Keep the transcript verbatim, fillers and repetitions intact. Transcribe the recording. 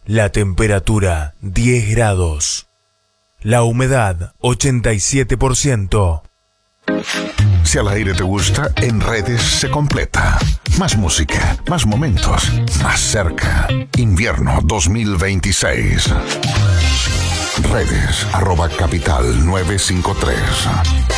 La temperatura diez grados. La humedad ochenta y siete por ciento. Si al aire te gusta, en redes se completa. Más música, más momentos, más cerca. Invierno dos mil veintiséis. Redes arroba capital nueve cinco tres.